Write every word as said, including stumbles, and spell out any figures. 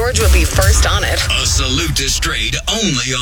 George would be first on it. A salute to Straight, only